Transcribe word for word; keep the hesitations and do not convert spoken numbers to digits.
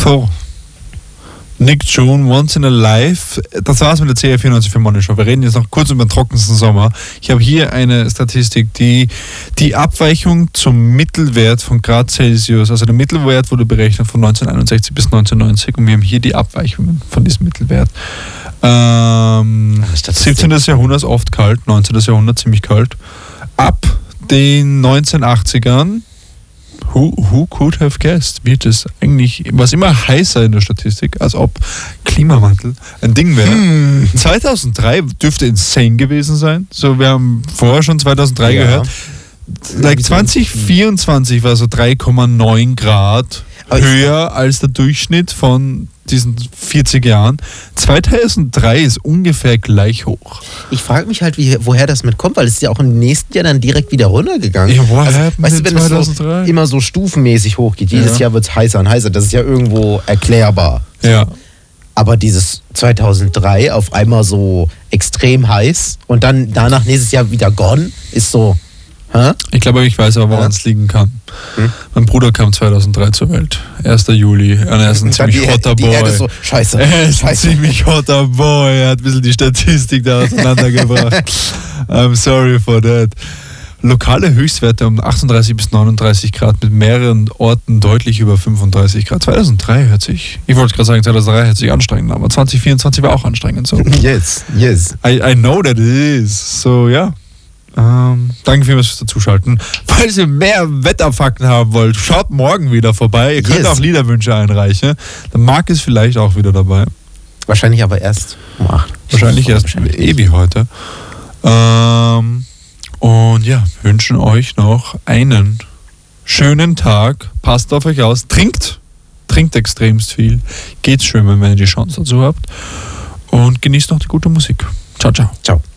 So. Nick June, Once in a Life. Das war's mit der C R vierundneunzig für Money Show. Wir reden jetzt noch kurz über den trockensten Sommer. Ich habe hier eine Statistik, die die Abweichung zum Mittelwert von Grad Celsius, also der Mittelwert wurde berechnet von neunzehnhunderteinundsechzig bis neunzehnhundertneunzig und wir haben hier die Abweichungen von diesem Mittelwert. Ähm, siebzehnten. Jahrhundert oft kalt, neunzehnten. Jahrhundert ziemlich kalt. Ab den neunzehnhundertachtzigern Who, who could have guessed? Wird es eigentlich, was immer heißer in der Statistik, als ob Klimawandel ein Ding wäre. Hm. zweitausenddrei dürfte insane gewesen sein. So, wir haben vorher schon zweitausenddrei ja. gehört. Like zwanzig vierundzwanzig war so drei Komma neun Grad aber höher als der Durchschnitt von diesen vierzig Jahren. zweitausenddrei ist ungefähr gleich hoch. Ich frage mich halt, wie, woher das mitkommt, weil es ist ja auch im nächsten Jahr dann direkt wieder runtergegangen. Ja, woher also, weißt du, wenn zweitausenddrei? Es so, immer so stufenmäßig hochgeht, jedes ja. Jahr wird es heißer und heißer, das ist ja irgendwo erklärbar. So. Ja. Aber dieses zweitausenddrei auf einmal so extrem heiß und dann danach nächstes Jahr wieder gone, ist so... Hä? Ich glaube, ich weiß aber, woran es liegen kann. Hm? Mein Bruder kam zweitausenddrei zur Welt. erster Juli. Und er ist ein ziemlich die, hotter die Boy. Erde ist so, scheiße. Er ist scheiße. ein ziemlich hotter Boy. Er hat ein bisschen die Statistik da auseinandergebracht. I'm sorry for that. Lokale Höchstwerte um achtunddreißig bis neununddreißig Grad mit mehreren Orten deutlich über fünfunddreißig Grad. zweitausenddrei hört sich, ich wollte gerade sagen, zweitausenddrei hört sich anstrengend, aber zwanzig vierundzwanzig war auch anstrengend. So. Yes, yes. I, I know that it is. So, ja. Ähm, danke vielmals fürs Dazuschalten. Falls ihr mehr Wetterfakten haben wollt, schaut morgen wieder vorbei. Ihr könnt yes. auch Liederwünsche einreichen. Dann Marc ist vielleicht auch wieder dabei. Wahrscheinlich aber erst um acht. Wahrscheinlich erst wahrscheinlich eh wie heute. Ähm, und ja, wir wünschen euch noch einen schönen Tag. Passt auf euch aus. Trinkt. Trinkt extremst viel. Geht schwimmen, wenn ihr die Chance dazu habt. Und genießt noch die gute Musik. Ciao, ciao. Ciao.